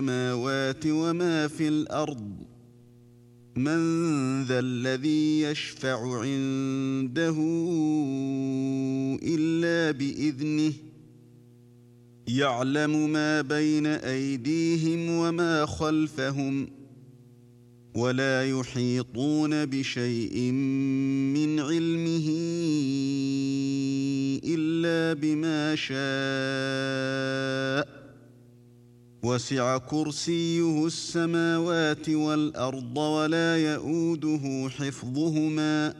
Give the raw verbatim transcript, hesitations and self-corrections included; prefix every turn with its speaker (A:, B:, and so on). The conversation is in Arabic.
A: السماوات وما في الأرض من ذا الذي يشفع عنده إلا بإذنه يعلم ما بين أيديهم وما خلفهم ولا يحيطون بشيء من علمه إلا بما شاء وسع كرسيه السماوات والأرض ولا يئوده حفظهما